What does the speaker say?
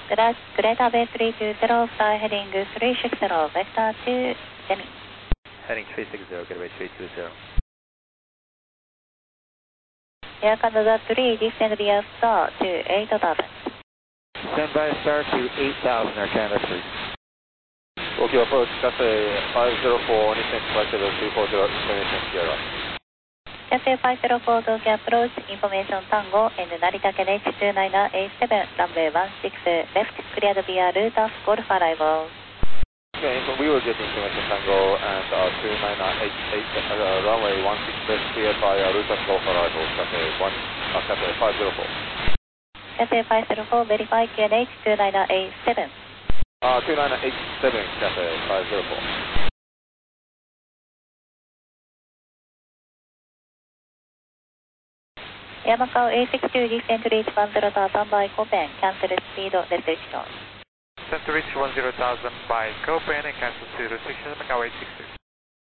Greater Bay 320, fly heading 360, vector 2, Demi. Heading 360, getaway 320. Air Canada 3, descend via star to 8000. Stand by star to 8000, Air Canada 3. Tokyo approach, Cathay 504, descent 57340, information Sierra. Cathay 504, Tokyo approach, information Tango, and Narita KNH 299A7, runway 16, left, cleared via route of Golf arrival. Okay, so we will get information Tango and 29988, runway 16 left, cleared by route of Golf arrival, Cathay 504. Cathay 504, verify KNH 299A7. 2987, Cathay 504. Air Macau A62, descent to reach 10,000 by Copen, cancel speed restriction. Descent to reach 10,000 by Copen and cancel speed restriction, Macau 862.